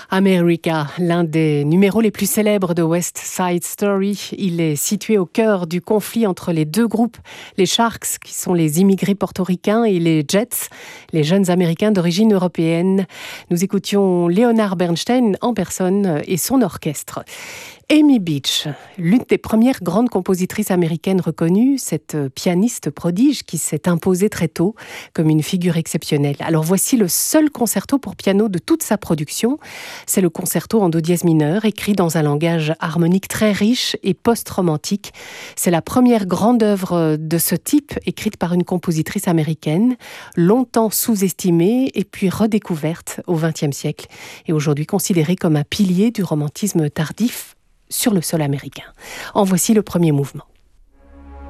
America, l'un des numéros les plus célèbres de West Side Story. Il est situé au cœur du conflit entre les deux groupes, les Sharks, qui sont les immigrés portoricains, et les Jets, les jeunes Américains d'origine européenne. Nous écoutions Leonard Bernstein en personne et son orchestre. Amy Beach, l'une des premières grandes compositrices américaines reconnues, cette pianiste prodige qui s'est imposée très tôt comme une figure exceptionnelle. Alors voici le seul concerto pour piano de toute sa production. C'est le concerto en do dièse mineur, écrit dans un langage harmonique très riche et post-romantique. C'est la première grande œuvre de ce type, écrite par une compositrice américaine, longtemps sous-estimée et puis redécouverte au XXe siècle, et aujourd'hui considérée comme un pilier du romantisme tardif sur le sol américain. En voici le premier mouvement.